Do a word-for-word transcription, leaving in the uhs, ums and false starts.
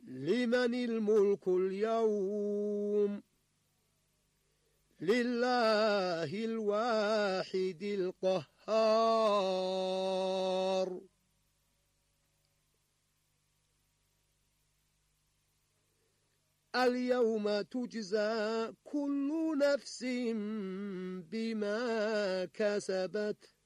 لمن الملك اليوم لله الواحد القهار اليوم تجزى كل نفس بما كسبت